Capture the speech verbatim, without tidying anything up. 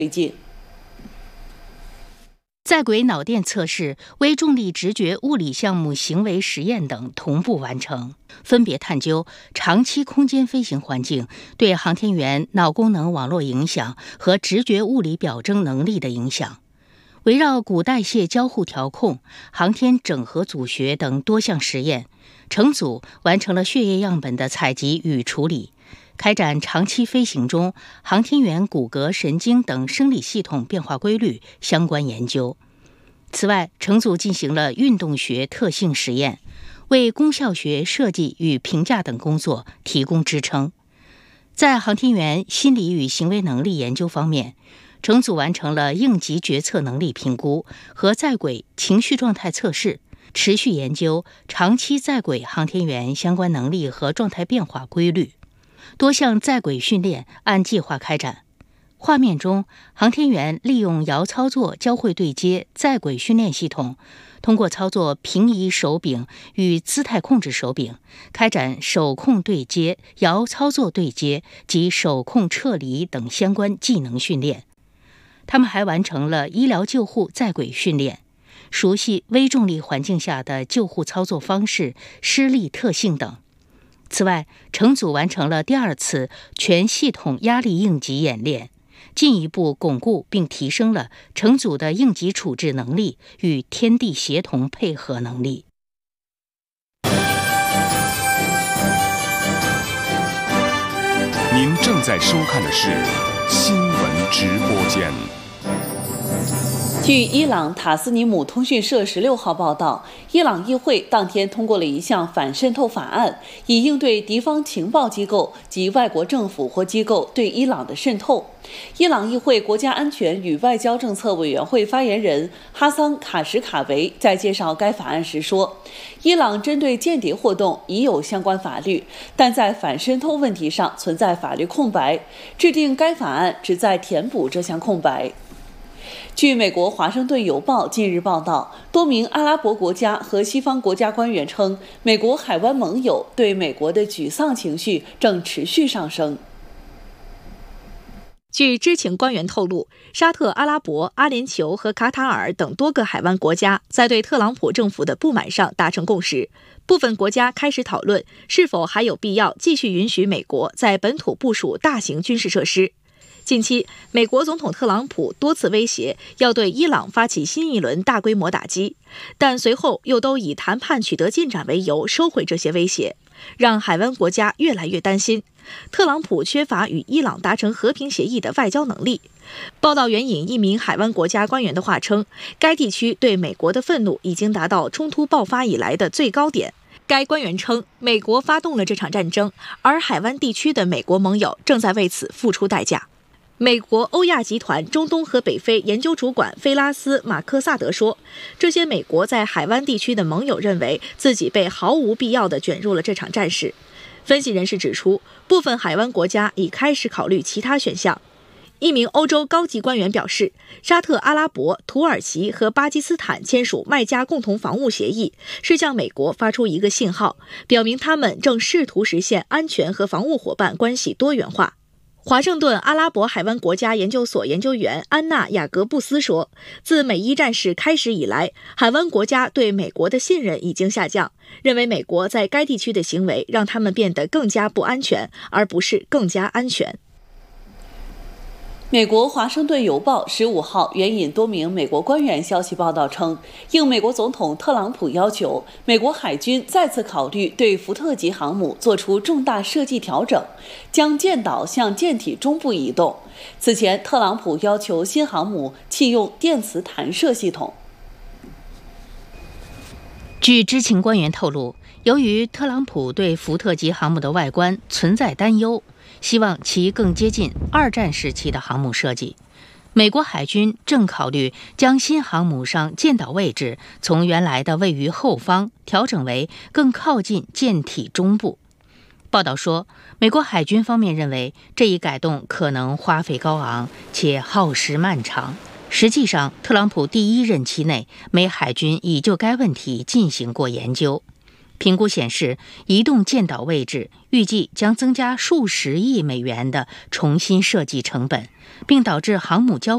推进。 在轨脑电测试、微重力直觉物理项目行为实验等同步完成，分别探究长期空间飞行环境对航天员脑功能网络影响和直觉物理表征能力的影响。围绕骨代谢交互调控、航天整合组学等多项实验，成组完成了血液样本的采集与处理，开展长期飞行中航天员骨骼、神经等生理系统变化规律相关研究。此外，成组进行了运动学特性实验，为功效学设计与评价等工作提供支撑。在航天员心理与行为能力研究方面，成组完成了应急决策能力评估和在轨情绪状态测试，持续研究长期在轨航天员相关能力和状态变化规律。多项在轨训练按计划开展。画面中，航天员利用遥操作交会对接在轨训练系统，通过操作平移手柄与姿态控制手柄，开展手控对接、遥操作对接及手控撤离等相关技能训练。他们还完成了医疗救护在轨训练，熟悉微重力环境下的救护操作方式、施力特性等。此外，成组完成了第二次全系统压力应急演练，进一步巩固并提升了成组的应急处置能力与天地协同配合能力。 您正在收看的是新闻直播间。 据伊朗塔斯尼姆通讯社十六号报道，伊朗议会当天通过了一项反渗透法案，以应对敌方情报机构及外国政府或机构对伊朗的渗透。伊朗议会国家安全与外交政策委员会发言人哈桑卡什卡维在介绍该法案时说，伊朗针对间谍活动已有相关法律，但在反渗透问题上存在法律空白，制定该法案旨在填补这项空白。据美国《华盛顿邮报》近日报道，多名阿拉伯国家和西方国家官员称，美国海湾盟友对美国的沮丧情绪正持续上升。 据知情官员透露，沙特阿拉伯、阿联酋和卡塔尔等多个海湾国家在对特朗普政府的不满上达成共识，部分国家开始讨论是否还有必要继续允许美国在本土部署大型军事设施。近期，美国总统特朗普多次威胁要对伊朗发起新一轮大规模打击，但随后又都以谈判取得进展为由收回这些威胁，让海湾国家越来越担心特朗普缺乏与伊朗达成和平协议的外交能力。报道援引一名海湾国家官员的话称，该地区对美国的愤怒已经达到冲突爆发以来的最高点。该官员称，美国发动了这场战争，而海湾地区的美国盟友正在为此付出代价。美国欧亚集团中东和北非研究主管菲拉斯·马克萨德说，这些美国在海湾地区的盟友认为自己被毫无必要地卷入了这场战事。分析人士指出，部分海湾国家已开始考虑其他选项。一名欧洲高级官员表示，沙特阿拉伯、土耳其和巴基斯坦签署麦加共同防务协议，是向美国发出一个信号，表明他们正试图实现安全和防务伙伴关系多元化。华盛顿阿拉伯海湾国家研究所研究员安娜·雅各布斯说，自美伊战事开始以来，海湾国家对美国的信任已经下降，认为美国在该地区的行为让他们变得更加不安全，而不是更加安全。 美国《华盛顿邮报》十五号援引多名美国官员消息报道称，应美国总统特朗普要求，美国海军再次考虑对福特级航母做出重大设计调整，将舰岛向舰体中部移动。此前，特朗普要求新航母弃用电磁弹射系统。 据知情官员透露，由于特朗普对福特级航母的外观存在担忧，希望其更接近二战时期的航母设计。美国海军正考虑将新航母上舰岛位置从原来的位于后方调整为更靠近舰体中部。报道说，美国海军方面认为这一改动可能花费高昂且耗时漫长。实际上，特朗普第一任期内，美海军已就该问题进行过研究。评估显示，移动舰岛位置预计将增加数十亿美元的重新设计成本，并导致航母交